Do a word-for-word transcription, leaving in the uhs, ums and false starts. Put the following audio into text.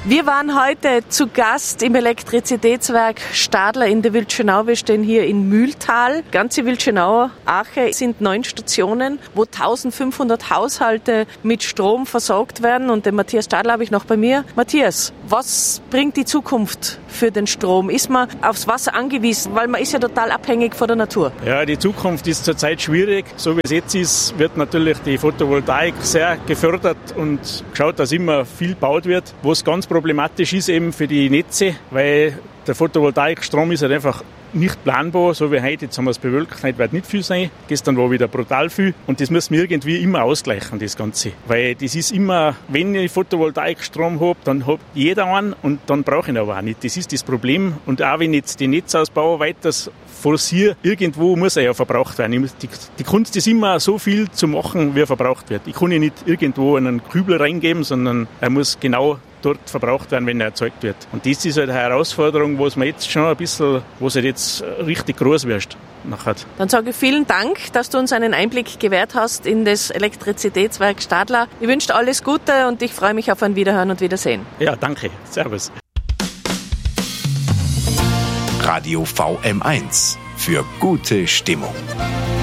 Wir waren heute zu Gast im Elektrizitätswerk Stadler in der Wildschönau. Wir stehen hier in Mühltal. Ganze Wildschönauer Arche sind neun Stationen, wo eintausendfünfhundert Haushalte mit Strom versorgt werden. Und den Matthias Stadler habe ich noch bei mir. Matthias, was bringt die Zukunft für den Strom? Ist man aufs Wasser angewiesen? Weil man ist ja total abhängig von der Natur. Ja, die Zukunft ist zurzeit schwierig. So wie es jetzt ist, wird natürlich die Photovoltaik sehr gefördert und geschaut, dass immer viel gebaut wird. Wo es ganz problematisch ist eben für die Netze, weil der Photovoltaikstrom ist halt einfach nicht planbar, so wie heute. Jetzt haben wir es bewölkt, heute wird nicht viel sein. Gestern war wieder brutal viel. Und das müssen wir irgendwie immer ausgleichen, das Ganze. Weil das ist immer, wenn ich Photovoltaikstrom habe, dann hat jeder einen und dann brauche ich ihn aber auch nicht. Das ist das Problem. Und auch wenn ich jetzt den Netzausbau weiter forciere, irgendwo muss er ja verbraucht werden. Die, die Kunst ist immer so viel zu machen, wie er verbraucht wird. Ich kann ihn nicht irgendwo in einen Kübel reingeben, sondern er muss genau dort verbraucht werden, wenn er erzeugt wird. Und das ist halt eine Herausforderung, wo es mir jetzt schon ein bisschen, wo es halt jetzt richtig groß wird. Nachher. Dann sage ich vielen Dank, dass du uns einen Einblick gewährt hast in das Elektrizitätswerk Stadler. Ich wünsche dir alles Gute und ich freue mich auf ein Wiederhören und Wiedersehen. Ja, danke. Servus. Radio V M eins für gute Stimmung.